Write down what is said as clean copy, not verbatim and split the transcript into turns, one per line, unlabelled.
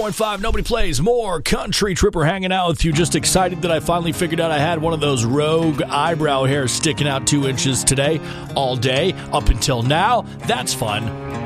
104.5, Nobody Plays More. Country Tripper hanging out with you. Just excited that I finally figured out I had one of those rogue eyebrow hairs sticking out 2 inches today, all day, up until now. That's fun.